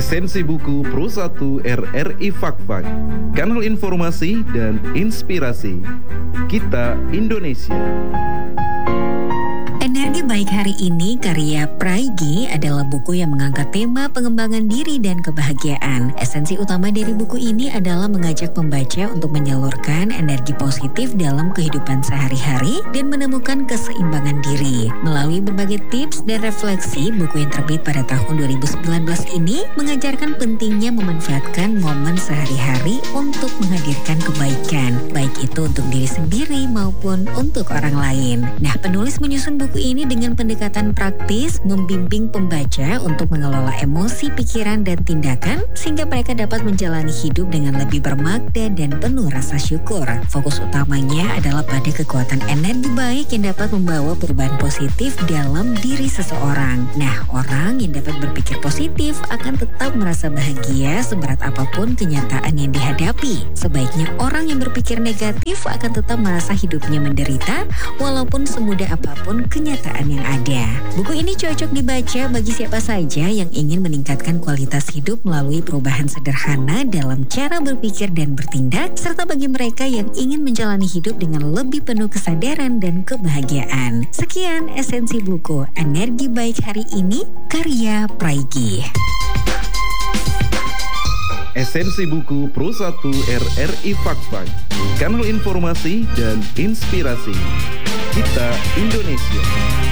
Esensi buku Pro 1 RRI Fakfak, kanal informasi dan inspirasi. Kita Indonesia. Energi Baik Hari Ini karya Praigi adalah buku yang mengangkat tema pengembangan diri dan kebahagiaan. Esensi utama dari buku ini adalah mengajak pembaca untuk menyalurkan energi positif dalam kehidupan sehari-hari dan menemukan keseimbangan diri. Melalui berbagai tips dan refleksi, buku yang terbit pada tahun 2019 ini mengajarkan pentingnya memanfaatkan momen sehari-hari untuk menghadirkan kebaikan, baik itu untuk diri sendiri maupun untuk orang lain. Nah, penulis menyusun buku ini dengan pendekatan praktis, membimbing pembaca untuk mengelola emosi, pikiran, dan tindakan sehingga mereka dapat menjalani hidup dengan lebih bermakna dan penuh rasa syukur. Fokus utamanya adalah pada kekuatan energi baik yang dapat membawa perubahan positif dalam diri seseorang. Nah, orang yang dapat berpikir positif akan tetap merasa bahagia seberat apapun kenyataan yang dihadapi. Sebaiknya orang yang berpikir negatif akan tetap merasa hidupnya menderita walaupun semudah apapun kenyataan yang ada. Buku ini cocok dibaca bagi siapa saja yang ingin meningkatkan kualitas hidup melalui perubahan sederhana dalam cara berpikir dan bertindak, serta bagi mereka yang ingin menjalani hidup dengan lebih penuh kesadaran dan kebahagiaan. Sekian esensi buku Energi Baik Hari Ini karya Praigi. Esensi buku Pro 1 RRI Fakfak, kanal informasi dan inspirasi. Kita Indonesia.